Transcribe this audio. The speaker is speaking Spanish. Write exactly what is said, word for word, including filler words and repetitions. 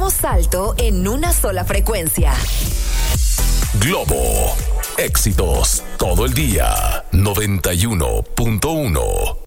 damos salto en una sola frecuencia. Globo. Éxitos todo el día. noventa y uno punto uno.